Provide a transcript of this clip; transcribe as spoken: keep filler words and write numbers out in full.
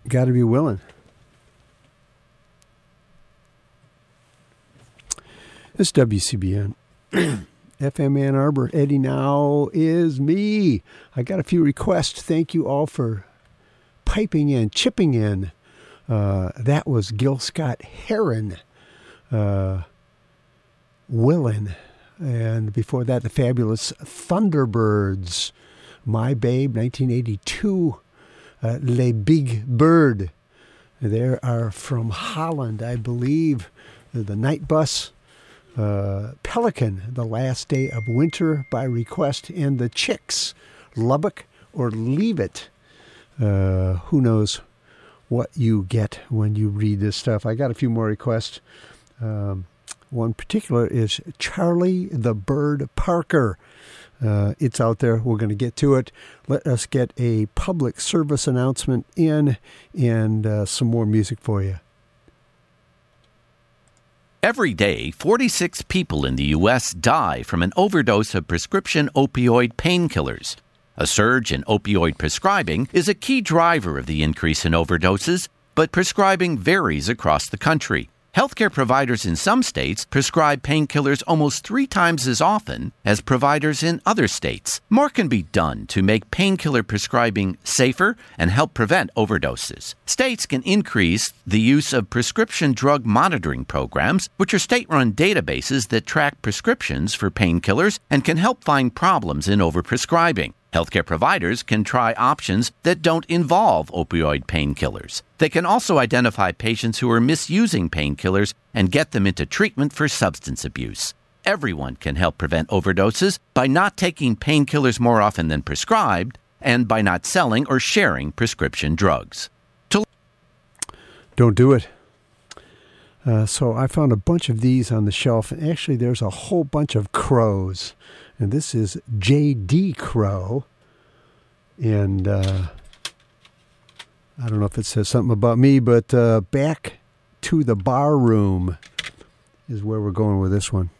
Got to be willing. This is W C B N. F M Ann Arbor. Eddie Now is me. I got a few requests. Thank you all for piping in, chipping in. Uh, that was Gil Scott-Heron. Uh, Willin'. And before that, the fabulous Thunderbirds. My Babe, nineteen eighty-two. Uh, Les Big Bird. They are from Holland, I believe. The Night Bus. Uh, Pelican, The Last Day of Winter by request. And the Chicks, Lubbock or Leave It. Uh, who knows what you get when you read this stuff. I got a few more requests. Um, one particular is Charlie the Bird Parker. Uh, it's out there. We're going to get to it. Let us get a public service announcement in and uh, some more music for you. Every day, forty-six people in the U S die from an overdose of prescription opioid painkillers. A surge in opioid prescribing is a key driver of the increase in overdoses, but prescribing varies across the country. Healthcare providers in some states prescribe painkillers almost three times as often as providers in other states. More can be done to make painkiller prescribing safer and help prevent overdoses. States can increase the use of prescription drug monitoring programs, which are state-run databases that track prescriptions for painkillers and can help find problems in overprescribing. Healthcare providers can try options that don't involve opioid painkillers. They can also identify patients who are misusing painkillers and get them into treatment for substance abuse. Everyone can help prevent overdoses by not taking painkillers more often than prescribed and by not selling or sharing prescription drugs. To Don't do it. Uh, so I found a bunch of these on the shelf, and actually there's a whole bunch of Crows. And this is J D Crow. And uh, I don't know if it says something about me, but uh, Back to the Bar Room is where we're going with this one.